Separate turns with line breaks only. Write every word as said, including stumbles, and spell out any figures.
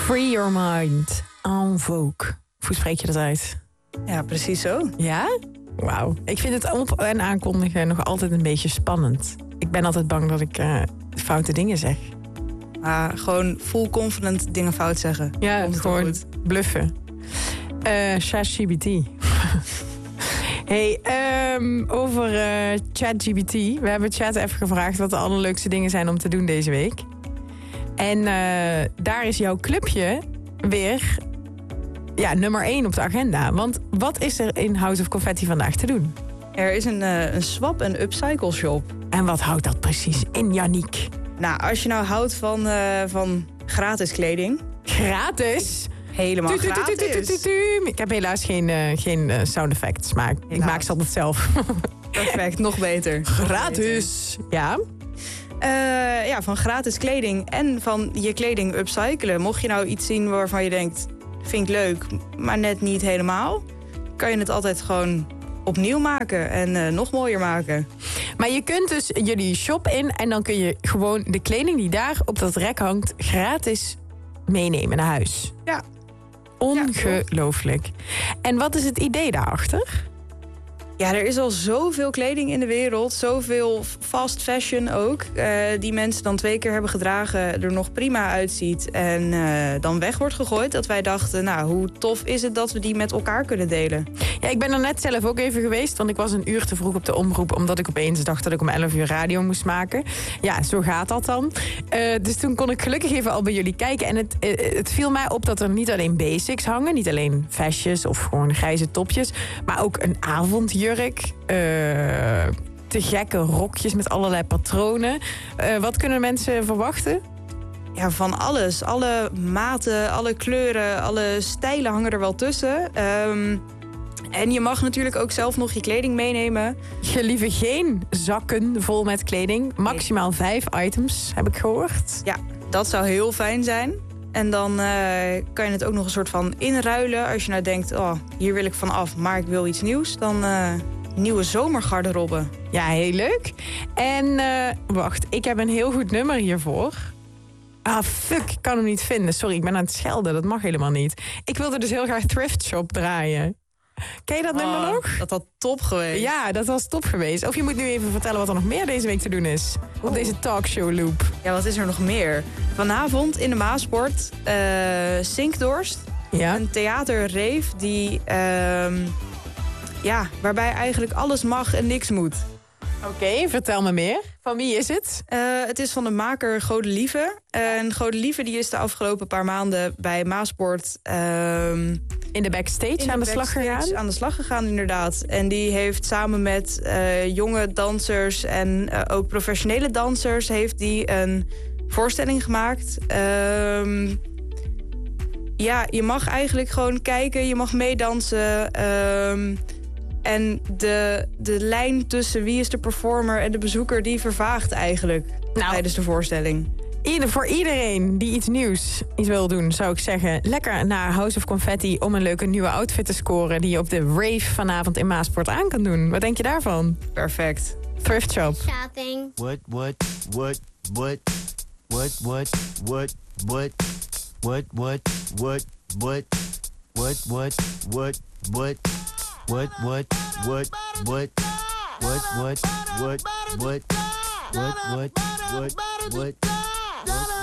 Free your mind. En vogue. Hoe spreek je dat uit?
Ja, precies zo.
Ja? Wauw. Ik vind het op- en aankondigen nog altijd een beetje spannend. Ik ben altijd bang dat ik uh, foute dingen zeg.
Uh, gewoon full confident dingen fout zeggen.
Ja,
Komt het
gewoon
goed.
bluffen. Uh, ChatGPT. Hey, um, over uh, ChatGPT. We hebben chat even gevraagd wat de allerleukste dingen zijn om te doen deze week. En uh, daar is jouw clubje weer ja, nummer één op de agenda. Want wat is er in House of Confetti vandaag te doen?
Er is een, uh, een swap- en upcycle shop.
En wat houdt dat precies in, Yannick?
Nou, als je nou houdt van, uh, van gratis kleding...
Gratis?
Helemaal
tu, tu, tu, tu, tu, tu, tu, tu. Ik heb helaas geen, uh, geen uh, sound effects, maar helaas. Ik maak ze altijd zelf.
Perfect, nog beter.
Gratis. Nog beter. Ja.
Uh, ja, van gratis kleding en van je kleding upcyclen. Mocht je nou iets zien waarvan je denkt, vind ik leuk, maar net niet helemaal, kan je het altijd gewoon opnieuw maken en uh, nog mooier maken.
Maar je kunt dus jullie shop in en dan kun je gewoon de kleding die daar op dat rek hangt gratis meenemen naar huis.
Ja.
Ongelooflijk. En wat is het idee daarachter?
Ja, er is al zoveel kleding in de wereld. Zoveel fast fashion ook. Uh, die mensen dan twee keer hebben gedragen, er nog prima uitziet en uh, dan weg wordt gegooid. Dat wij dachten, nou, hoe tof is het dat we die met elkaar kunnen delen?
Ja, ik ben er net zelf ook even geweest, want ik was een uur te vroeg op de omroep, omdat ik opeens dacht dat ik om elf uur radio moest maken. Ja, zo gaat dat dan. Uh, dus toen kon ik gelukkig even al bij jullie kijken. En het, uh, het viel mij op dat er niet alleen basics hangen, niet alleen vestjes of gewoon grijze topjes, maar ook een avondjurk. Jurk, uh, te gekke rokjes met allerlei patronen. Uh, wat kunnen mensen verwachten?
Ja, van alles. Alle maten, alle kleuren, alle stijlen hangen er wel tussen. Um, en je mag natuurlijk ook zelf nog je kleding meenemen.
Je liever geen zakken vol met kleding. Maximaal nee. vijf items, heb ik gehoord.
Ja, dat zou heel fijn zijn. En dan uh, kan je het ook nog een soort van inruilen. Als je nou denkt, oh, hier wil ik van af, maar ik wil iets nieuws. Dan uh, nieuwe zomergarderobe.
Ja, heel leuk. En uh, wacht, ik heb een heel goed nummer hiervoor. Ah, fuck, ik kan hem niet vinden. Sorry, ik ben aan het schelden, dat mag helemaal niet. Ik wilde dus heel graag Thrift Shop draaien. Ken je dat oh, nummer nog?
Dat had top geweest.
Ja, dat was top geweest. Of je moet nu even vertellen wat er nog meer deze week te doen is. Op oh. deze talkshow loop.
Ja, wat is er nog meer? Vanavond in de Maasport, uh, Sinkdorst. Ja. Een theaterreef die, uh, ja, waarbij eigenlijk alles mag en niks moet.
Oké, okay, vertel me meer. Van wie is het?
Uh, het is van de maker Godelieve. Uh, en Godelieve die is de afgelopen paar maanden bij Maasport Uh,
in de backstage in aan de, de slag gegaan?
Aan de slag gegaan, inderdaad. En die heeft samen met uh, jonge dansers en uh, ook professionele dansers heeft die een voorstelling gemaakt. Uh, ja, je mag eigenlijk gewoon kijken, je mag meedansen. Uh, En de, de lijn tussen wie is de performer en de bezoeker, die vervaagt eigenlijk nou, tijdens de voorstelling.
Ieder, voor iedereen die iets nieuws iets wil doen, zou ik zeggen, lekker naar House of Confetti om een leuke nieuwe outfit te scoren die je op de rave vanavond in Maasport aan kan doen. Wat denk je daarvan?
Perfect.
Thrift Shop.
Shopping. What, what, what, what, what, what, what, what, what, what, what, what, what, what, what, what. What, what, what, what, what, what, what, what, what, what, what, what.